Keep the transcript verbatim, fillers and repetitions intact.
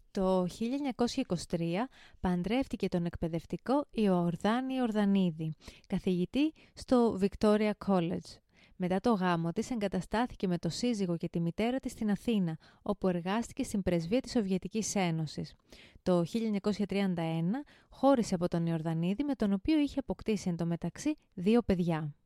Το χίλια εννιακόσια είκοσι τρία παντρεύτηκε τον εκπαιδευτικό Ιορδάνη Ιορδανίδη, καθηγητή στο Victoria College. Μετά το γάμο της εγκαταστάθηκε με το σύζυγο και τη μητέρα της στην Αθήνα, όπου εργάστηκε στην πρεσβεία της Σοβιετικής Ένωσης. Το χίλια εννιακόσια τριάντα ένα χώρισε από τον Ιορδανίδη, με τον οποίο είχε αποκτήσει εντωμεταξύ δύο παιδιά.